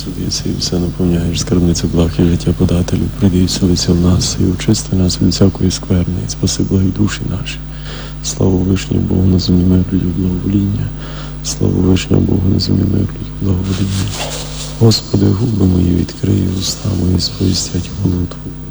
судиться і все наповняєш скарбницю благ і життя подателю. Прийди і вселися в нас, і очисти нас від всякої скверни, і спаси благі душі наші. Слава Вишньому Богу, на землі мир людям благовоління. Слава Вишньому Богу, на землі мир людям благовоління. Господи, губи мої відкрий, уста мої сповістять хвалу Твою.